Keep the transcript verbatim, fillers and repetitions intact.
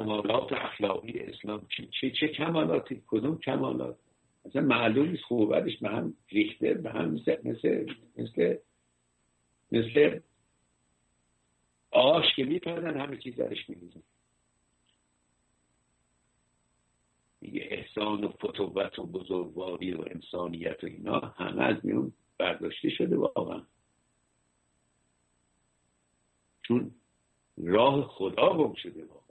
کمالات اخلاقی اسلام چه چه, چه کمالاتی، کدوم کمالات؟ اصلا معلوم نیست، خوب بدش به هم ریخته، به هم مثل مثل مثل, مثل آش که میپردن همه چیز درش میریزن. میگه احسان و فتوت و بزرگواری و انسانیت و اینا همه از میون برداشته شده واقعا، چون راه خدا گم شده واقعا.